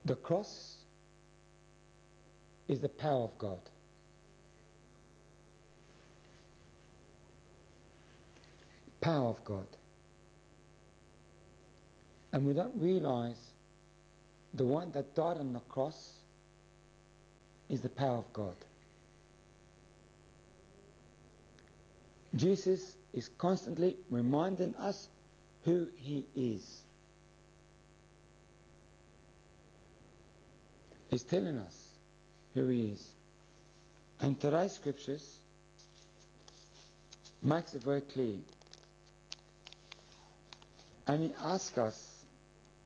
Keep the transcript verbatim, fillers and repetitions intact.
The cross is the power of God. Power of God. And we don't realize the one that died on the cross is the power of God. Jesus is constantly reminding us who He is. He's telling us who He is. And today's scriptures makes it very clear. And He asks us